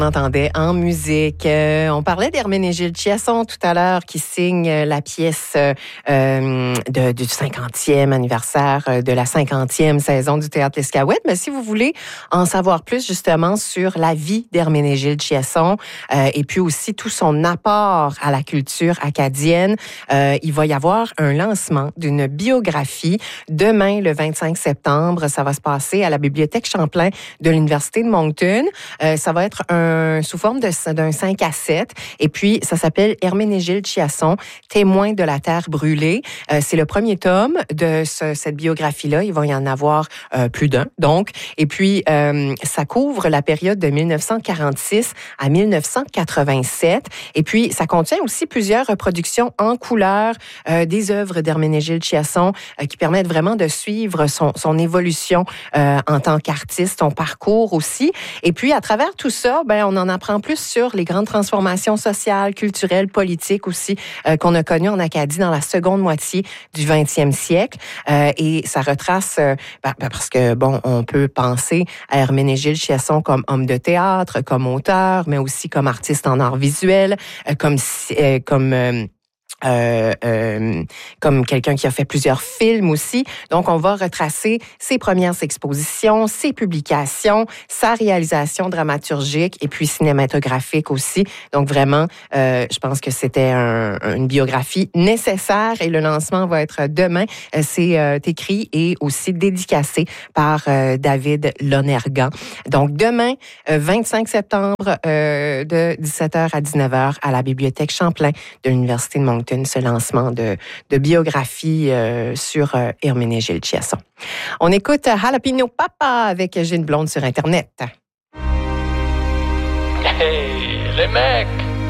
On entendait en musique. On parlait d'Herménégilde Chiasson tout à l'heure qui signe la pièce du 50e anniversaire de la 50e saison du Théâtre L'Escaouette. Mais si vous voulez en savoir plus justement sur la vie d'Herménégilde Chiasson et puis aussi tout son apport à la culture acadienne, il va y avoir un lancement d'une biographie demain, le 25 septembre. Ça va se passer à la Bibliothèque Champlain de l'Université de Moncton. Ça va être sous forme d'un 5 à 7. Et puis, ça s'appelle Herménégilde Chiasson, témoin de la terre brûlée. C'est le premier tome de cette biographie-là. Il va y en avoir plus d'un, donc. Et puis, ça couvre la période de 1946 à 1987. Et puis, ça contient aussi plusieurs reproductions en couleur des œuvres d'Herménégilde Chiasson qui permettent vraiment de suivre son évolution en tant qu'artiste, son parcours aussi. Et puis, à travers tout ça, on en apprend plus sur les grandes transformations sociales, culturelles, politiques aussi qu'on a connues en Acadie dans la seconde moitié du 20e siècle. Et ça retrace, parce que, on peut penser à Herménégilde Chiasson comme homme de théâtre, comme auteur, mais aussi comme artiste en art visuel, comme quelqu'un qui a fait plusieurs films aussi. Donc, on va retracer ses premières expositions, ses publications, sa réalisation dramaturgique et puis cinématographique aussi. Donc, vraiment, je pense que c'était une biographie nécessaire et le lancement va être demain. C'est écrit et aussi dédicacé par David Lonergan. Donc, demain, 25 septembre, de 17h à 19h à la Bibliothèque Champlain de l'Université de Moncton, ce lancement de biographie sur Herménégilde Chiasson. On écoute Jalapeno Papa avec Gilles Blonde sur Internet. Hey, les mecs!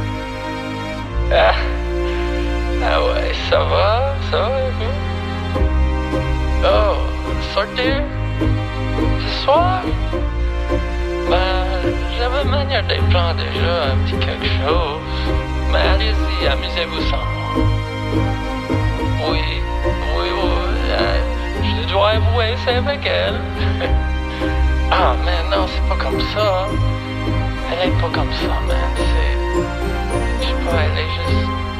Ah ouais, ça va et vous? Oh, sortir? Ce soir? J'avais manière des plans déjà, un petit quelque chose. Mais allez-y, amusez-vous sans moi. Oui, je dois avouer, c'est avec elle. Ah, mais non, c'est pas comme ça. Elle est pas comme ça, man. Je sais pas, elle est juste...